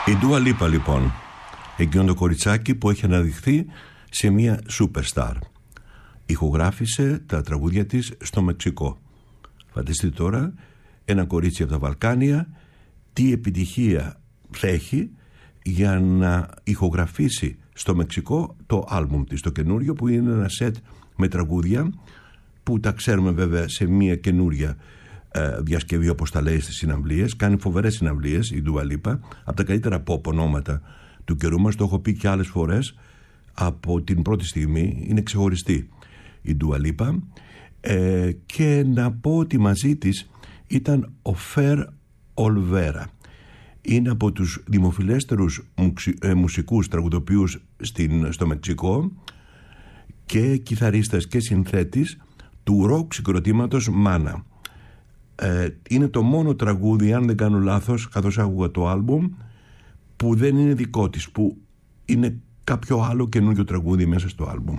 Η Dua Lipa λοιπόν, εκείνο το κοριτσάκι που έχει αναδειχθεί σε μια superstar. Ηχογράφησε τα τραγούδια της στο Μεξικό. Φανταστείτε τώρα ένα κορίτσι από τα Βαλκάνια τι επιτυχία θα έχει για να ηχογραφήσει στο Μεξικό το άλμπουμ της, το καινούριο, που είναι ένα σετ με τραγούδια που τα ξέρουμε βέβαια σε μια καινούρια διασκευή, όπως τα λέει στις συναυλίες. Κάνει φοβερές συναυλίες η Dua Lipa, από τα καλύτερα pop ονόματα του καιρού μας. Το έχω πει και άλλες φορές, από την πρώτη στιγμή είναι ξεχωριστή η Dua Lipa. Και να πω ότι μαζί της ήταν ο Fer Olvera. Είναι από τους δημοφιλέστερους μουσικούς τραγουδοποιούς στο Μεξικό και κιθαρίστας και συνθέτης του ροκ συγκροτήματος Mana. Είναι το μόνο τραγούδι, αν δεν κάνω λάθος, καθώς άκουγα το άλμπουμ, που δεν είναι δικό της, που είναι κάποιο άλλο καινούριο τραγούδι μέσα στο άλμπουμ.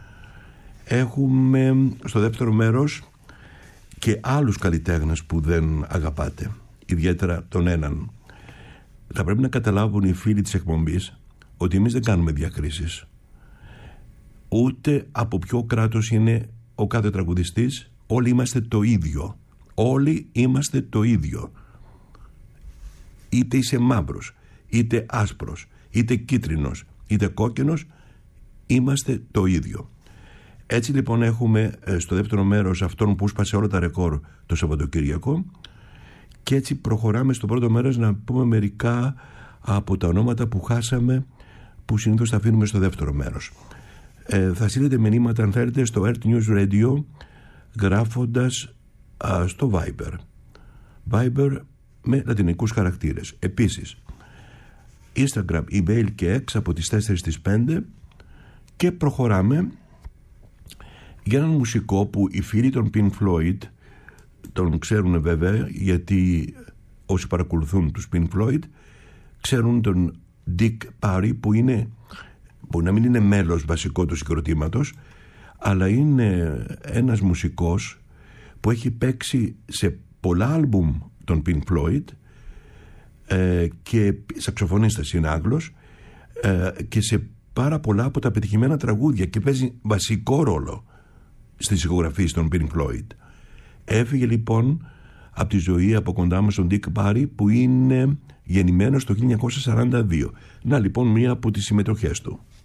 Έχουμε στο δεύτερο μέρος και άλλους καλλιτέχνες που δεν αγαπάτε, ιδιαίτερα τον έναν. Θα πρέπει να καταλάβουν οι φίλοι της εκπομπής ότι εμείς δεν κάνουμε διακρίσεις, ούτε από ποιο κράτος είναι ο κάθε τραγουδιστής. Όλοι είμαστε το ίδιο. Όλοι είμαστε το ίδιο. Είτε είσαι μαύρος, είτε άσπρος, είτε κίτρινος, είτε κόκκινος, είμαστε το ίδιο. Έτσι λοιπόν έχουμε στο δεύτερο μέρος αυτόν που σπάσε όλα τα ρεκόρ το Σαββατοκύριακο, και έτσι προχωράμε στο πρώτο μέρος να πούμε μερικά από τα ονόματα που χάσαμε, που συνήθως τα αφήνουμε στο δεύτερο μέρος. Θα στείλετε μηνύματα αν θέλετε στο Earth News Radio γράφοντας στο Viber με λατινικούς χαρακτήρες. Επίσης Instagram, email και X από τις 4 στις 5. Και προχωράμε για έναν μουσικό που οι φίλοι των Pink Floyd τον ξέρουν βέβαια, γιατί όσοι παρακολουθούν τους Pink Floyd ξέρουν τον Dick Parry, που είναι, μπορεί να μην είναι μέλος βασικό του συγκροτήματος, αλλά είναι ένας μουσικός που έχει παίξει σε πολλά άλμπουμ των Pink Floyd και σαξοφωνίστας είναι Άγγλος, και σε πάρα πολλά από τα πετυχημένα τραγούδια, και παίζει βασικό ρόλο στις ηχογραφίες των Pink Floyd. Έφυγε λοιπόν από τη ζωή από κοντά μας τον Dick Parry, που είναι γεννημένος το 1942. Να λοιπόν μία από τις συμμετοχές του.